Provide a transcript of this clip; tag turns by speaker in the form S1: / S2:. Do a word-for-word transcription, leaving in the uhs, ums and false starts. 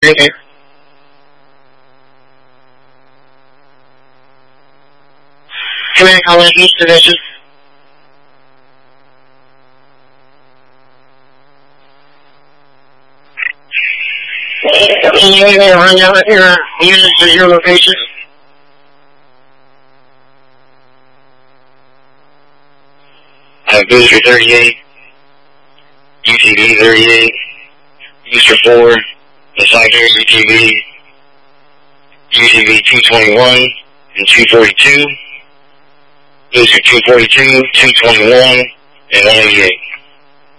S1: Okay. Command calling east division. Can you go ahead and run out your units to your location? I have booster thirty-eight, U T V thirty-eight, booster four, Aside U T V, U T V two twenty-one, and two forty-two, booster two forty-two, two twenty-one, and one eighty-eight.